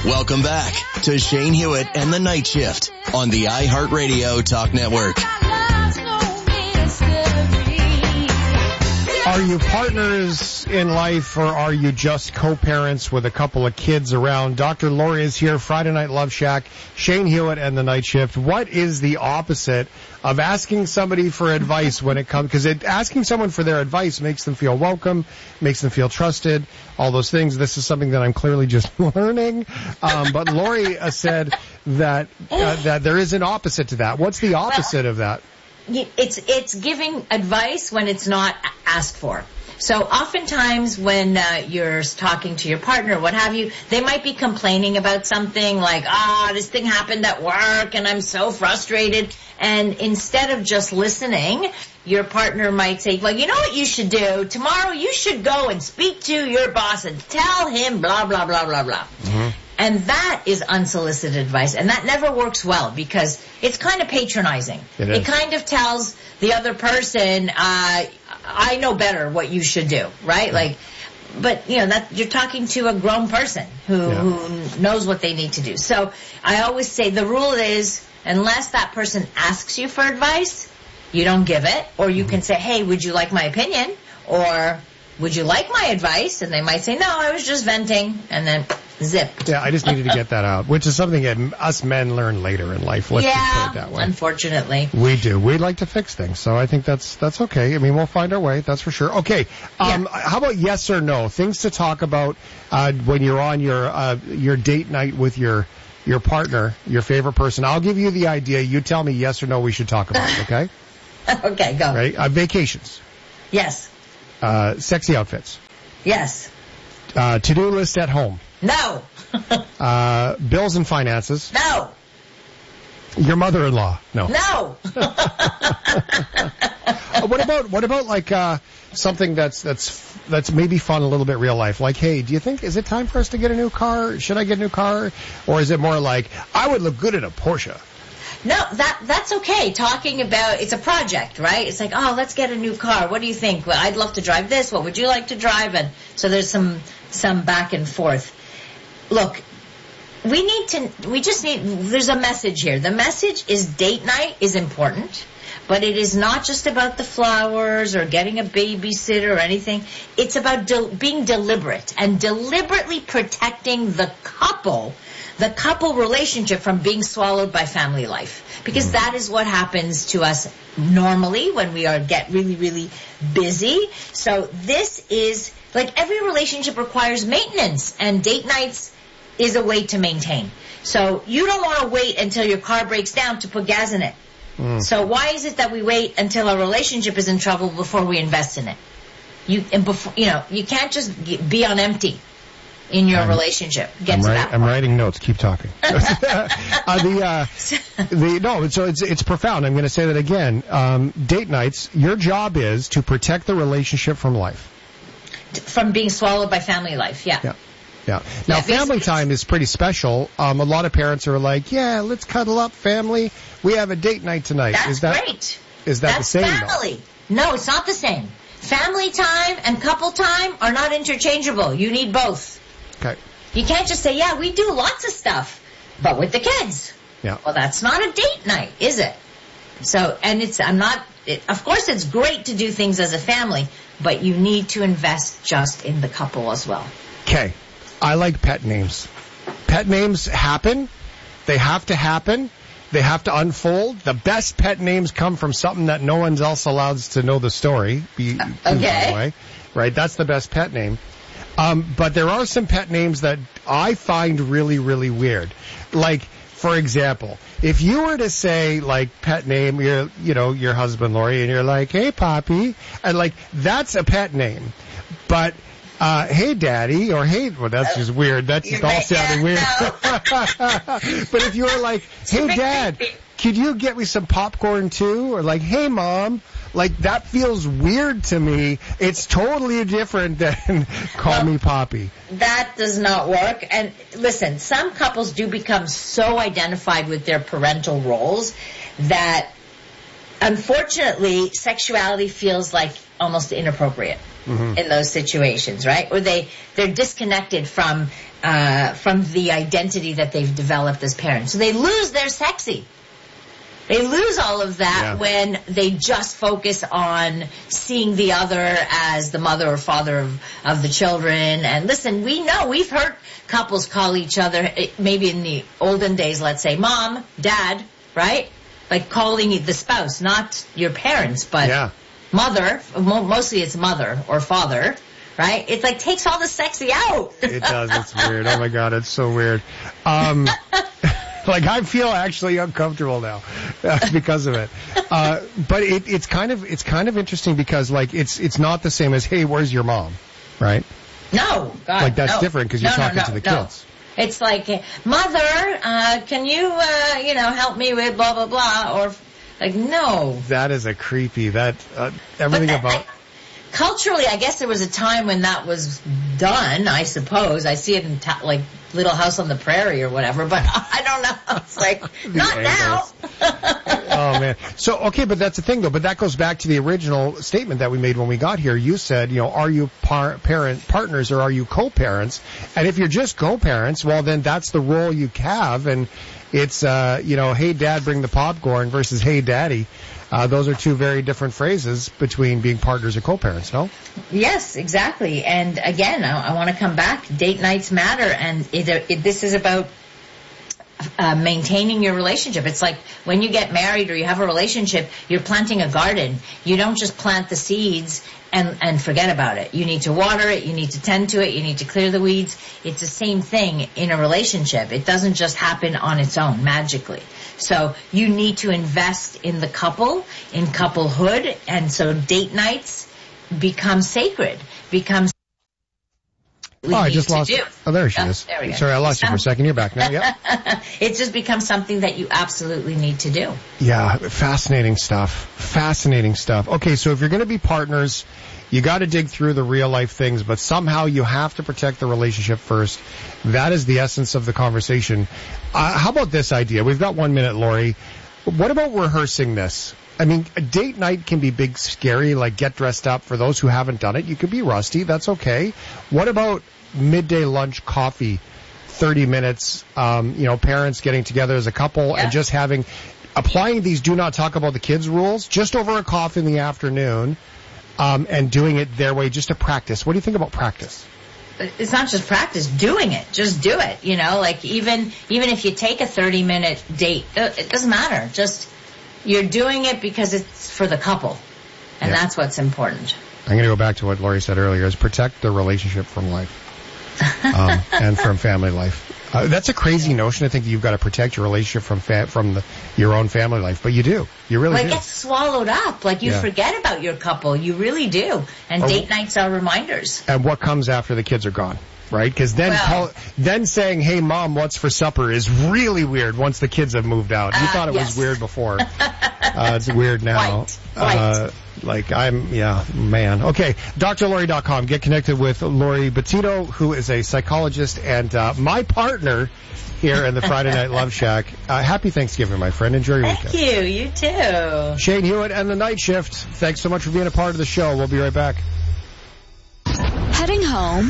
Welcome back to Shane Hewitt and the Night Shift on the iHeartRadio Talk Network. Are you partners in life, or are you just co-parents with a couple of kids around? Dr. Lori is here, Friday Night Love Shack, Shane Hewitt and the Night Shift. What is the opposite of asking somebody for advice when it comes, because asking someone for their advice makes them feel welcome, makes them feel trusted, all those things. This is something that I'm clearly just learning. But Lori said that there is an opposite to that. What's the opposite of that? It's giving advice when it's not asked for. So oftentimes when you're talking to your partner, what have you, they might be complaining about something like, this thing happened at work and I'm so frustrated. And instead of just listening, your partner might say, well, you know what you should do? Tomorrow you should go and speak to your boss and tell him blah, blah, blah, blah, blah. Mm-hmm. And that is unsolicited advice. And that never works well because it's kind of patronizing. It kind of tells the other person, I know better what you should do, right? Like, but that you're talking to a grown person who knows what they need to do. So I always say the rule is, unless that person asks you for advice, you don't give it. Or you can say, hey, would you like my opinion? Or would you like my advice? And they might say, no, I was just venting. And then zip. Yeah, I just needed to get that out, which is something that us men learn later in life. Let's just put it that way. Unfortunately. We do. We'd like to fix things, so I think that's okay. I mean, we'll find our way, that's for sure. Okay, how about yes or no? Things to talk about when you're on your date night with your partner, your favorite person. I'll give you the idea. You tell me yes or no we should talk about it, okay? Okay, go. Right? Vacations. Yes. Sexy outfits. Yes. To-do list at home. No. Bills and finances. No. Your mother-in-law. No. No. What about like something that's maybe fun, a little bit real life? Like, hey, do you think, is it time for us to get a new car? Should I get a new car? Or is it more like, I would look good in a Porsche? No, that's okay. Talking about, it's a project, right? It's like, let's get a new car. What do you think? Well, I'd love to drive this. What would you like to drive? And so there's some back and forth. Look, there's a message here. The message is date night is important, but it is not just about the flowers or getting a babysitter or anything. It's about being deliberate and deliberetely protecting the couple relationship from being swallowed by family life. Because that is what happens to us normally when we get really, really busy. So this is, like, every relationship requires maintenance, and date nights is a way to maintain. So you don't want to wait until your car breaks down to put gas in it. So why is it that we wait until our relationship is in trouble before we invest in it? You can't just be on empty in your relationship. I'm writing notes. Keep talking. So it's profound. I'm going to say that again. Date nights, your job is to protect the relationship from life. From being swallowed by family life, yeah. Now, family time is pretty special. A lot of parents are like, let's cuddle up, family. We have a date night tonight. That's great. Is that the same? That's family. No, it's not the same. Family time and couple time are not interchangeable. You need both. Okay. You can't just say, we do lots of stuff, but with the kids. Yeah. Well, that's not a date night, is it? So, and of course it's great to do things as a family, but you need to invest just in the couple as well. Okay. I like pet names. Pet names happen. They have to happen. They have to unfold. The best pet names come from something that no one else allows to know the story. Okay. By the way. Right? That's the best pet name. But there are some pet names that I find really, really weird. Like, for example, if you were to say, like, pet name, your husband, Lori, and you're like, hey, Poppy, and, like, that's a pet name. But, hey, Daddy, or hey, well, that's just weird. That's just all sounding weird. But if you were like, hey, Dad, could you get me some popcorn too? Or like, hey, Mom. Like, that feels weird to me. It's totally different than call me Poppy. That does not work. And listen, some couples do become so identified with their parental roles that, unfortunately, sexuality feels like almost inappropriate in those situations, right? Or they're disconnected from the identity that they've developed as parents. So they lose their sexy. They lose all of that when they just focus on seeing the other as the mother or father of the children. And listen, we've heard couples call each other, maybe in the olden days, let's say, mom, dad, right? Like calling the spouse, not your parents, but mother. Mostly it's mother or father, right? It's like takes all the sexy out. It does. It's weird. Oh my God, it's so weird. Like I feel actually uncomfortable now because of it. But it's kind of interesting because like it's not the same as, hey, where's your mom, right? No, God, like that's different because you're talking to the kids. It's like, mother, can you help me with blah blah blah, or like no. That is a creepy. Everything about. Culturally, I guess there was a time when that was done, I suppose. I see it in like Little House on the Prairie or whatever, but I don't know. It's like, not now. Oh, man. So, okay, but that's the thing, though. But that goes back to the original statement that we made when we got here. You said, are you partners or are you co-parents? And if you're just co-parents, well, then that's the role you have. And it's, hey, Dad, bring the popcorn versus hey, Daddy. Those are two very different phrases between being partners or co-parents, no? Yes, exactly. And again, I want to come back. Date nights matter, and this is about maintaining your relationship. It's like when you get married or you have a relationship, you're planting a garden. You don't just plant the seeds and forget about it. You need to water it, you need to tend to it, you need to clear the weeds. It's the same thing in a relationship. It doesn't just happen on its own, magically. So you need to invest in the couple, in couplehood, and so date nights become sacred, I just lost her. Oh, there she is. There we go. Sorry, I lost you for a second. You're back now. Yep. It just becomes something that you absolutely need to do. Yeah, fascinating stuff. Fascinating stuff. Okay, so if you're going to be partners, you got to dig through the real life things, but somehow you have to protect the relationship first. That is the essence of the conversation. How about this idea? We've got 1 minute, Lori. What about rehearsing this? I mean, a date night can be big, scary, like get dressed up. For those who haven't done it, you could be rusty. That's okay. What about midday lunch coffee, 30 minutes, parents getting together as a couple and just applying these do not talk about the kids rules just over a coffee in the afternoon, and doing it their way just to practice. What do you think about practice? It's not just practice, doing it. Just do it, like even if you take a 30-minute date, it doesn't matter. Just, you're doing it because it's for the couple. And that's what's important. I'm going to go back to what Lori said earlier, is protect the relationship from life. And from family life. That's a crazy notion. I think you've got to protect your relationship from your own family life, but you do. You really do. It gets swallowed up. Like you forget about your couple. You really do. And date nights are reminders. And what comes after the kids are gone, right? Because then saying, "Hey, Mom, what's for supper?" is really weird once the kids have moved out. You thought it was weird before. It's weird now. Quite. Man. Okay, drlori.com. Get connected with Lori Bettino, who is a psychologist and my partner here in the Friday Night Love Shack. Happy Thanksgiving, my friend. Enjoy your weekend. Thank you. You too. Shane Hewitt and the Night Shift. Thanks so much for being a part of the show. We'll be right back. Heading home?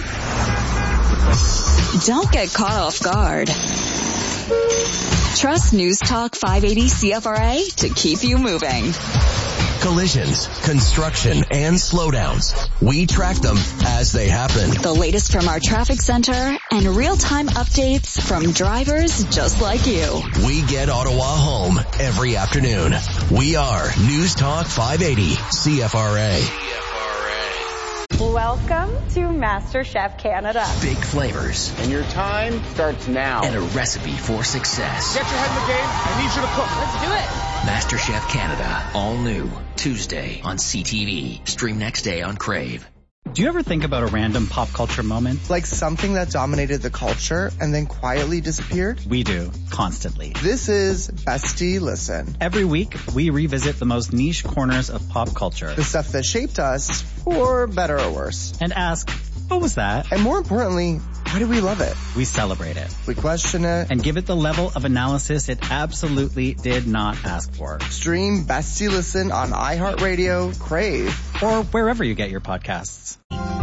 Don't get caught off guard. Trust News Talk 580 CFRA to keep you moving. Collisions, construction, and slowdowns. We track them as they happen. The latest from our traffic center and real-time updates from drivers just like you. We get Ottawa home every afternoon. We are News Talk 580 CFRA. Welcome to MasterChef Canada. Big flavors. And your time starts now. And a recipe for success. Get your head in the game. I need you to cook. Let's do it. MasterChef Canada. All new. Tuesday on CTV. Stream next day on Crave. Do you ever think about a random pop culture moment? Like something that dominated the culture and then quietly disappeared? We do, constantly. This is Bestie Listen. Every week, we revisit the most niche corners of pop culture. The stuff that shaped us, for better or worse. And ask, What was that? And more importantly, why do we love it? We celebrate it. We question it. And give it the level of analysis it absolutely did not ask for. Stream Bestie Listen on iHeartRadio, Crave, or wherever you get your podcasts.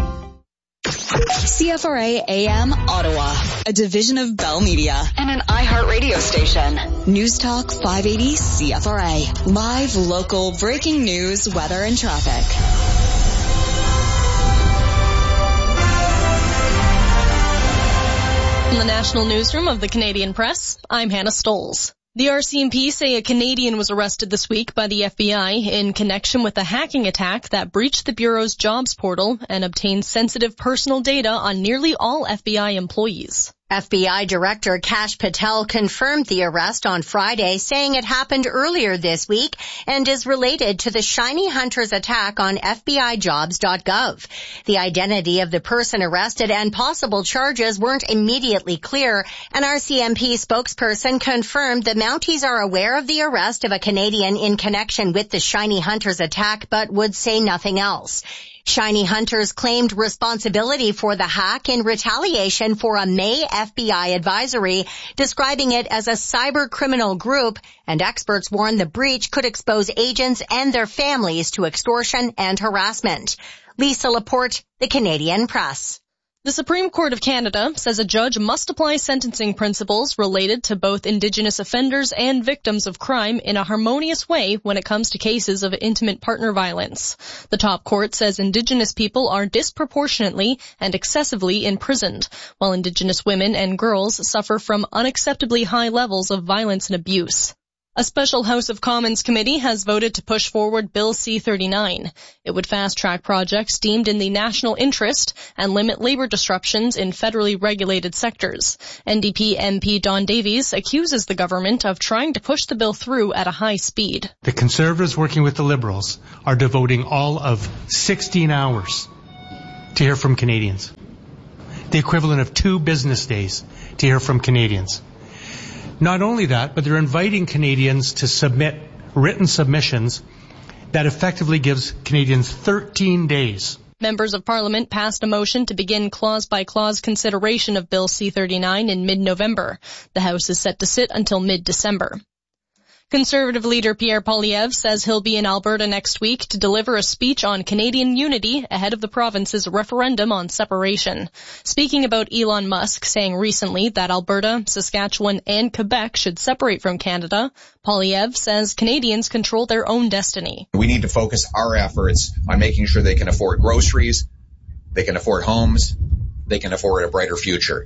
CFRA AM Ottawa, a division of Bell Media and an iHeartRadio station. News Talk 580 CFRA. Live, local, breaking news, weather, and traffic. From the National Newsroom of the Canadian Press, I'm Hannah Stoles. The RCMP say a Canadian was arrested this week by the FBI in connection with a hacking attack that breached the Bureau's jobs portal and obtained sensitive personal data on nearly all FBI employees. FBI Director Kash Patel confirmed the arrest on Friday, saying it happened earlier this week and is related to the Shiny Hunters attack on FBIJobs.gov. The identity of the person arrested and possible charges weren't immediately clear. An RCMP spokesperson confirmed the Mounties are aware of the arrest of a Canadian in connection with the Shiny Hunters attack, but would say nothing else. Shiny Hunters claimed responsibility for the hack in retaliation for a May FBI advisory, describing it as a cyber criminal group, and experts warn the breach could expose agents and their families to extortion and harassment. Lisa Laporte, The Canadian Press. The Supreme Court of Canada says a judge must apply sentencing principles related to both Indigenous offenders and victims of crime in a harmonious way when it comes to cases of intimate partner violence. The top court says Indigenous people are disproportionately and excessively imprisoned, while Indigenous women and girls suffer from unacceptably high levels of violence and abuse. A special House of Commons committee has voted to push forward Bill C-39. It would fast-track projects deemed in the national interest and limit labor disruptions in federally regulated sectors. NDP MP Don Davies accuses the government of trying to push the bill through at a high speed. The Conservatives working with the Liberals are devoting all of 16 hours to hear from Canadians. The equivalent of 2 business days to hear from Canadians. Not only that, but they're inviting Canadians to submit written submissions that effectively gives Canadians 13 days. Members of Parliament passed a motion to begin clause-by-clause consideration of Bill C-39 in mid-November. The House is set to sit until mid-December. Conservative leader Pierre Poilievre says he'll be in Alberta next week to deliver a speech on Canadian unity ahead of the province's referendum on separation. Speaking about Elon Musk saying recently that Alberta, Saskatchewan, and Quebec should separate from Canada, Poilievre says Canadians control their own destiny. We need to focus our efforts on making sure they can afford groceries, they can afford homes, they can afford a brighter future.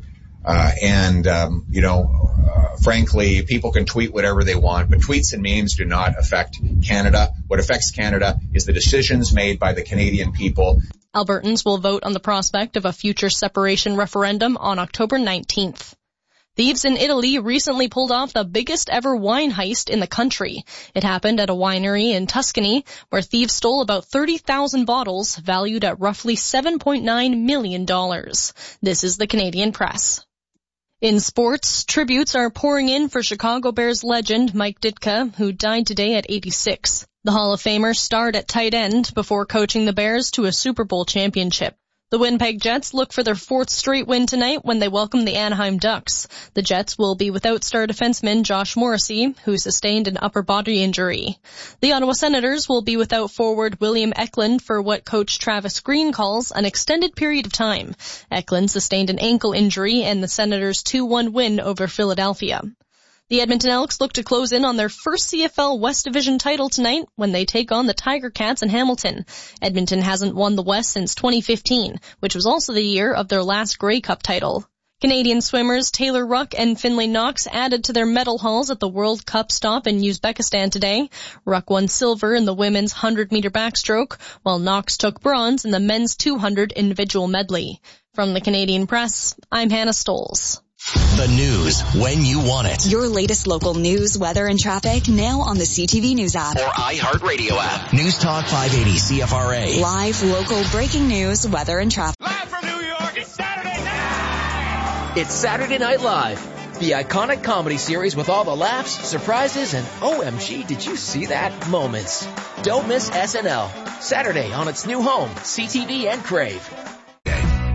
Frankly, people can tweet whatever they want, but tweets and memes do not affect Canada. What affects Canada is the decisions made by the Canadian people. Albertans will vote on the prospect of a future separation referendum on October 19th. Thieves in Italy recently pulled off the biggest ever wine heist in the country. It happened at a winery in Tuscany, where thieves stole about 30,000 bottles, valued at roughly $7.9 million. This is the Canadian Press. In sports, tributes are pouring in for Chicago Bears legend Mike Ditka, who died today at 86. The Hall of Famer starred at tight end before coaching the Bears to a Super Bowl championship. The Winnipeg Jets look for their 4th straight win tonight when they welcome the Anaheim Ducks. The Jets will be without star defenseman Josh Morrissey, who sustained an upper body injury. The Ottawa Senators will be without forward William Eklund for what coach Travis Green calls an extended period of time. Eklund sustained an ankle injury in the Senators' 2-1 win over Philadelphia. The Edmonton Elks look to close in on their first CFL West Division title tonight when they take on the Tiger Cats in Hamilton. Edmonton hasn't won the West since 2015, which was also the year of their last Grey Cup title. Canadian swimmers Taylor Ruck and Finlay Knox added to their medal hauls at the World Cup stop in Uzbekistan today. Ruck won silver in the women's 100-meter backstroke, while Knox took bronze in the men's 200 individual medley. From the Canadian Press, I'm Hannah Stoles. The news when you want it. Your latest local news, weather, and traffic now on the CTV News app. Or iHeartRadio app. News Talk 580 CFRA. Live, local, breaking news, weather, and traffic. Live from New York, it's Saturday night! It's Saturday Night Live, the iconic comedy series with all the laughs, surprises, and OMG, did you see that moments. Don't miss SNL. Saturday on its new home, CTV and Crave.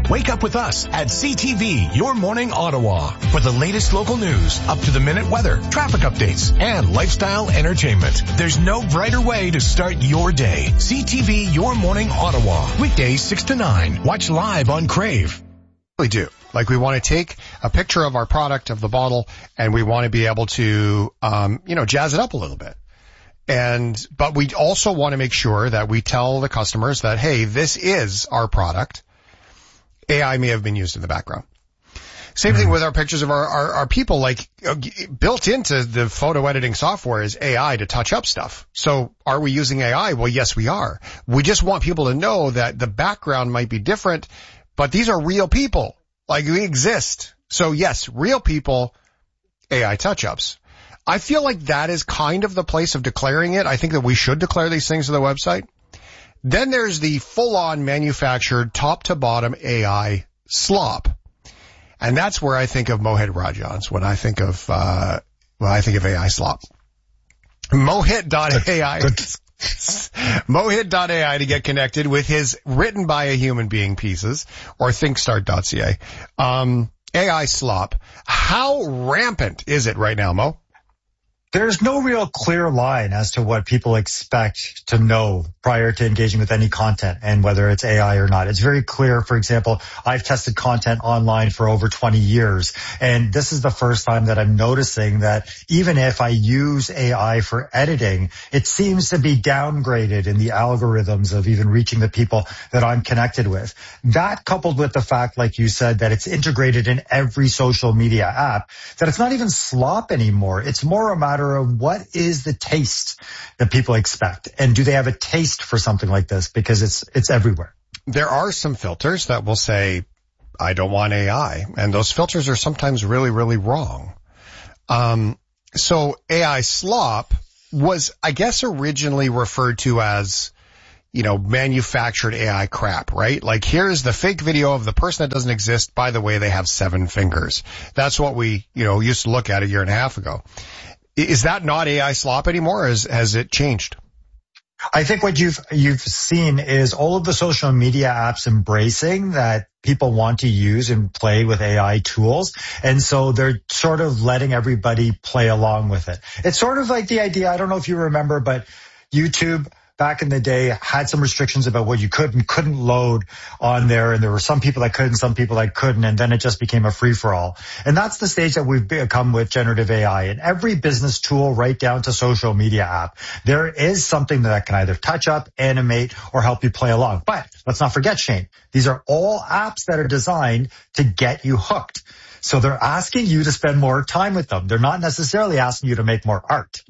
Wake up with us at CTV, Your Morning Ottawa, for the latest local news, up-to-the-minute weather, traffic updates, and lifestyle entertainment. There's no brighter way to start your day. CTV, Your Morning Ottawa, weekdays 6 to 9. Watch live on Crave. We do. Like, we want to take a picture of our product, of the bottle, and we want to be able to, jazz it up a little bit. But we also want to make sure that we tell the customers that, hey, this is our product. AI may have been used in the background. Same thing with our pictures of our people, like built into the photo editing software is AI to touch up stuff. So are we using AI? Well, yes, we are. We just want people to know that the background might be different, but these are real people. Like, we exist. So yes, real people, AI touch-ups. I feel like that is kind of the place of declaring it. I think that we should declare these things to the website. Then there's the full-on manufactured top-to-bottom AI slop. And that's where I think of Mohit Rajans when I think of AI slop. Mohit.ai. Mohit.ai to get connected with his written by a human being pieces, or thinkstart.ca. AI slop. How rampant is it right now, Mo? There's no real clear line as to what people expect to know prior to engaging with any content and whether it's AI or not. It's very clear. For example, I've tested content online for over 20 years, and this is the first time that I'm noticing that even if I use AI for editing, it seems to be downgraded in the algorithms of even reaching the people that I'm connected with. That, coupled with the fact, like you said, that it's integrated in every social media app, that it's not even slop anymore. It's more a matter of what is the taste that people expect, and do they have a taste for something like this, because it's everywhere. There are some filters that will say, I don't want AI, and those filters are sometimes really, really wrong. So AI slop was, I guess, originally referred to as, manufactured AI crap, right? Like, here's the fake video of the person that doesn't exist. By the way, they have 7 fingers. That's what we, used to look at a year and a half ago. Is that not AI slop anymore, or has it changed? I think what you've seen is all of the social media apps embracing that people want to use and play with AI tools. And so they're sort of letting everybody play along with it. It's sort of like the idea, I don't know if you remember, but YouTube back in the day had some restrictions about what you could and couldn't load on there. And there were some people that could and some people that couldn't. And then it just became a free-for-all. And that's the stage that we've become with generative AI. And every business tool right down to social media app, there is something that can either touch up, animate, or help you play along. But let's not forget, Shane, these are all apps that are designed to get you hooked. So they're asking you to spend more time with them. They're not necessarily asking you to make more art.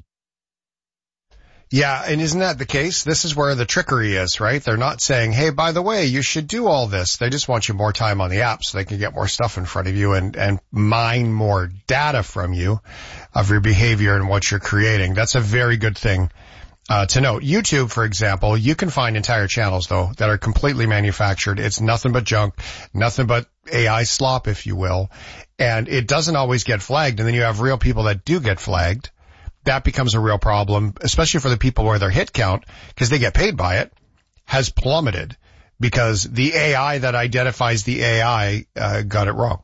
Yeah, and isn't that the case? This is where the trickery is, right? They're not saying, hey, by the way, you should do all this. They just want you more time on the app so they can get more stuff in front of you and mine more data from you of your behavior and what you're creating. That's a very good thing to note. YouTube, for example, you can find entire channels, though, that are completely manufactured. It's nothing but junk, nothing but AI slop, if you will. And it doesn't always get flagged. And then you have real people that do get flagged. That becomes a real problem, especially for the people where their hit count, because they get paid by it, has plummeted because the AI that identifies the AI got it wrong.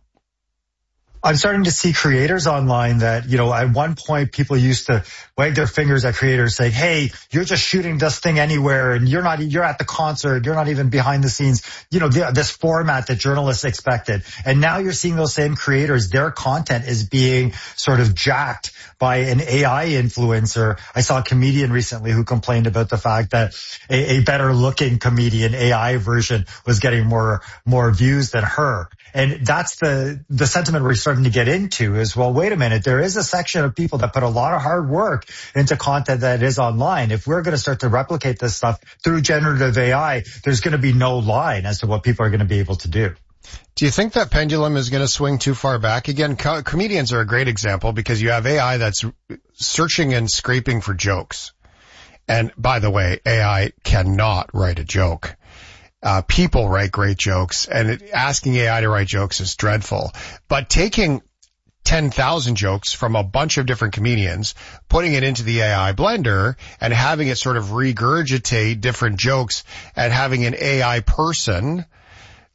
I'm starting to see creators online that, at one point people used to wag their fingers at creators saying, hey, you're just shooting this thing anywhere and you're at the concert, you're not even behind the scenes, this format that journalists expected. And now you're seeing those same creators, their content is being sort of jacked by an AI influencer. I saw a comedian recently who complained about the fact that a better looking comedian AI version was getting more views than her. And that's the sentiment we're starting to get into is, well, wait a minute, there is a section of people that put a lot of hard work into content that is online. If we're going to start to replicate this stuff through generative AI, there's going to be no line as to what people are going to be able to do. Do you think that pendulum is going to swing too far back again? Comedians are a great example because you have AI that's searching and scraping for jokes. And by the way, AI cannot write a joke. People write great jokes, and asking AI to write jokes is dreadful. But taking 10,000 jokes from a bunch of different comedians, putting it into the AI blender, and having it sort of regurgitate different jokes, and having an AI person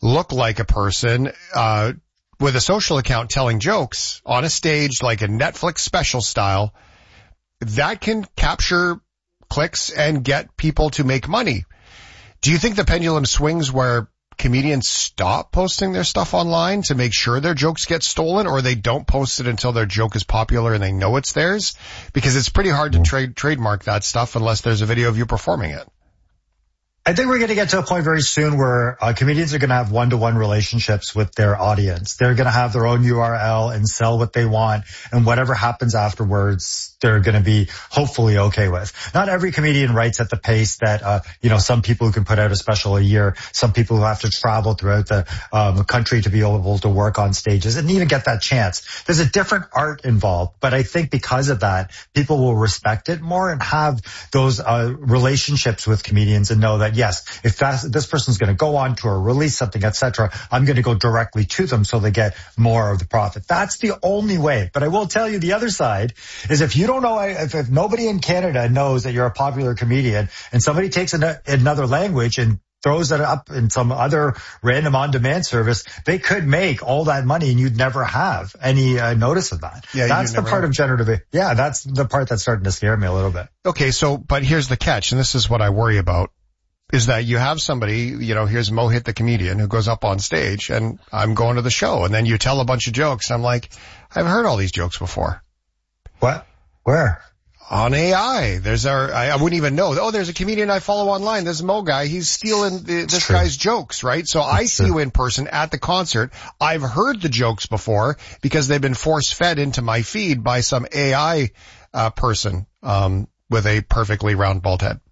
look like a person with a social account telling jokes on a stage like a Netflix special style, that can capture clicks and get people to make money. Do you think the pendulum swings where comedians stop posting their stuff online to make sure their jokes get stolen, or they don't post it until their joke is popular and they know it's theirs? Because it's pretty hard to trademark that stuff unless there's a video of you performing it. I think we're going to get to a point very soon where comedians are going to have one-to-one relationships with their audience. They're going to have their own URL and sell what they want, and whatever happens afterwards, they're going to be hopefully okay with. Not every comedian writes at the pace that, some people who can put out a special a year, some people who have to travel throughout the country to be able to work on stages and even get that chance. There's a different art involved, but I think because of that, people will respect it more and have those relationships with comedians and know that, yes, if this person's going to go on tour, release something, etc., I'm going to go directly to them so they get more of the profit. That's the only way. But I will tell you the other side is if you don't know, if nobody in Canada knows that you're a popular comedian and somebody takes another language and throws it up in some other random on-demand service, they could make all that money and you'd never have any notice of that. Yeah, that's the part of generative. Yeah, that's the part that's starting to scare me a little bit. Okay, but here's the catch, and this is what I worry about, is that you have somebody, here's Mohit the comedian who goes up on stage and I'm going to the show, and then you tell a bunch of jokes. I'm like, I've heard all these jokes before. What? Where? On AI. I wouldn't even know. Oh, there's a comedian I follow online. This Mo guy, he's stealing this guy's jokes, right? So I see you in person at the concert. I've heard the jokes before because they've been force-fed into my feed by some AI person with a perfectly round bald head.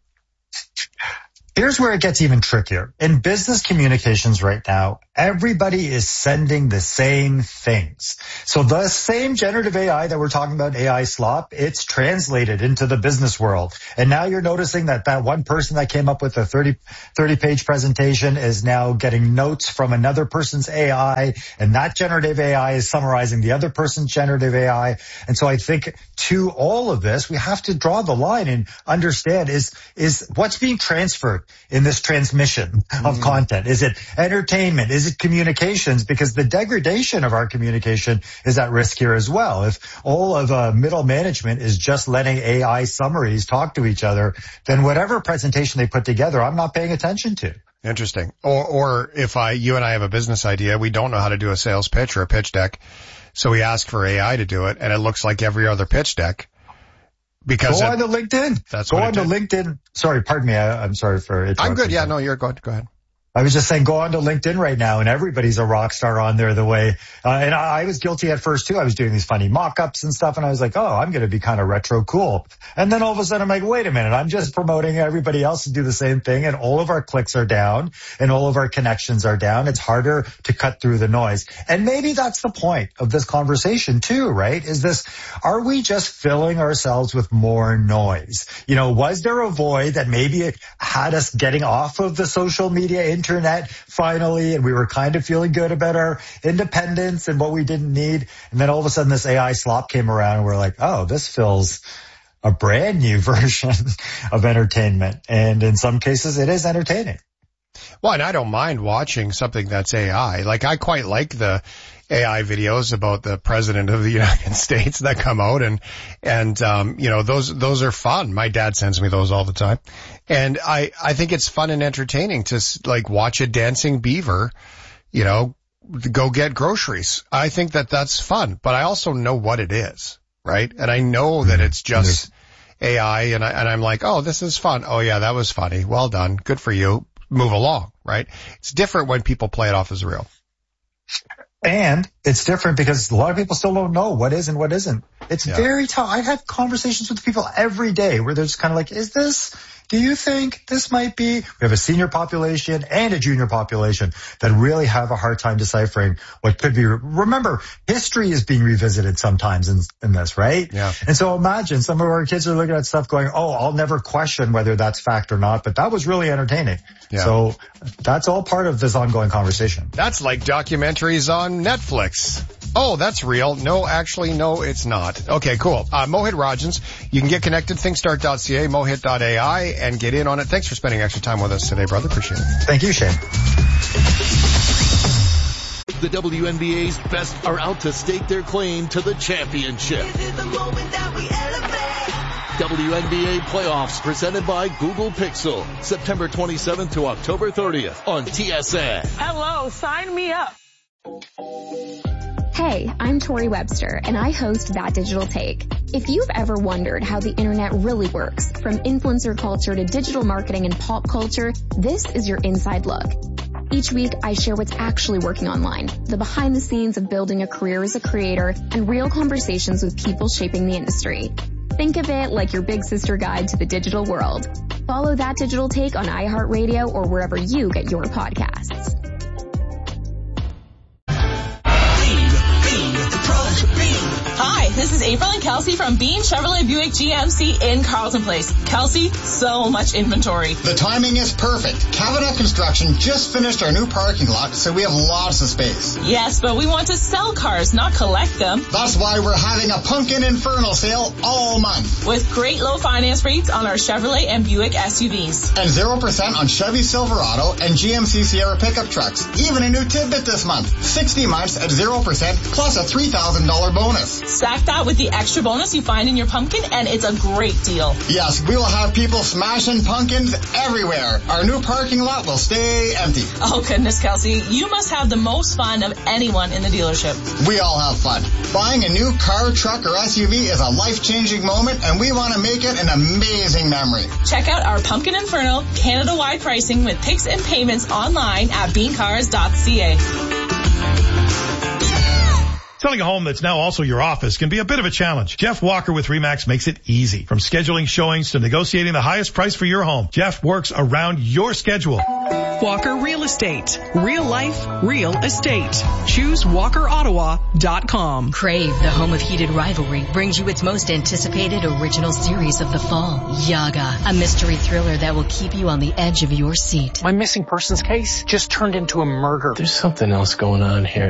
Here's where it gets even trickier. In business communications right now, everybody is sending the same things. So the same generative AI that we're talking about, AI slop, it's translated into the business world. And now you're noticing that one person that came up with a 30-page presentation is now getting notes from another person's AI, and that generative AI is summarizing the other person's generative AI. And so I think to all of this, we have to draw the line and understand is what's being transferred in this transmission of content. Is it entertainment? Is it communications? Because the degradation of our communication is at risk here as well. If all of middle management is just letting AI summaries talk to each other, then whatever presentation they put together, I'm not paying attention to. Interesting. Or if you and I have a business idea, we don't know how to do a sales pitch or a pitch deck, so we ask for AI to do it, and it looks like every other pitch deck. Because go on to LinkedIn. Go on to LinkedIn. Sorry, pardon me. I'm sorry for interrupting. I'm good. Yeah, no, you're good. Go ahead. I was just saying, go on to LinkedIn right now, and everybody's a rock star on there the way. And I was guilty at first, too. I was doing these funny mock-ups and stuff, and I was like, oh, I'm going to be kind of retro cool. And then all of a sudden, I'm like, wait a minute. I'm just promoting everybody else to do the same thing, and all of our clicks are down, and all of our connections are down. It's harder to cut through the noise. And maybe that's the point of this conversation, too, right? Are we just filling ourselves with more noise? Was there a void that maybe it had us getting off of the social media internet finally, and we were kind of feeling good about our independence and what we didn't need, and then all of a sudden this AI slop came around and we're like, oh, this feels a brand new version of entertainment, and in some cases it is entertaining. Well, and I don't mind watching something that's AI. Like, I quite like the AI videos about the president of the United States that come out, and those are fun. My dad sends me those all the time. And I think it's fun and entertaining to watch a dancing beaver, go get groceries. I think that's fun, but I also know what it is, right? And I know that it's just AI, and I'm like, oh, this is fun. Oh yeah, that was funny. Well done. Good for you. Move along, right? It's different when people play it off as real. And it's different because a lot of people still don't know what is and what isn't. It's very tough. I have conversations with people every day where they're just kind of like, do you think this might be? We have a senior population and a junior population that really have a hard time deciphering what could be. Remember, history is being revisited sometimes in this, right? Yeah. And so imagine some of our kids are looking at stuff going, oh, I'll never question whether that's fact or not, but that was really entertaining. Yeah. So that's all part of this ongoing conversation. That's like documentaries on Netflix. Oh, that's real. No, actually, no, it's not. Okay, cool. Mohit Rajans. You can get connected, thinkstart.ca, mohit.ai, and get in on it. Thanks for spending extra time with us today, brother. Appreciate it. Thank you, Shane. The WNBA's best are out to stake their claim to the championship. WNBA playoffs presented by Google Pixel. September 27th to October 30th on TSN. Hello, sign me up. Hey, I'm Tori Webster, and I host That Digital Take. If you've ever wondered how the internet really works, from influencer culture to digital marketing and pop culture, this is your inside look. Each week, I share what's actually working online, the behind the scenes of building a career as a creator, and real conversations with people shaping the industry. Think of it like your big sister guide to the digital world. Follow That Digital Take on iHeartRadio or wherever you get your podcasts. Hi, this is April and Kelsey from Bean Chevrolet Buick GMC in Carlton Place. Kelsey, so much inventory. The timing is perfect. Cabinet Construction just finished our new parking lot, so we have lots of space. Yes, but we want to sell cars, not collect them. That's why we're having a Pumpkin Inferno sale all month. With great low finance rates on our Chevrolet and Buick SUVs. And 0% on Chevy Silverado and GMC Sierra pickup trucks. Even a new tidbit this month. 60 months at 0% plus a $3,000 bonus. Stack that with the extra bonus you find in your pumpkin, and it's a great deal. Yes, we will have people smashing pumpkins everywhere. Our new parking lot will stay empty. Oh, goodness, Kelsey. You must have the most fun of anyone in the dealership. We all have fun. Buying a new car, truck, or SUV is a life-changing moment, and we want to make it an amazing memory. Check out our Pumpkin Inferno Canada-wide pricing with picks and payments online at beancars.ca. Selling a home that's now also your office can be a bit of a challenge. Jeff Walker with RE/MAX makes it easy. From scheduling showings to negotiating the highest price for your home, Jeff works around your schedule. Walker Real Estate. Real life, real estate. Choose WalkerOttawa.com. Crave, the home of heated rivalry, brings you its most anticipated original series of the fall, Yaga, a mystery thriller that will keep you on the edge of your seat. My missing persons case just turned into a murder. There's something else going on here.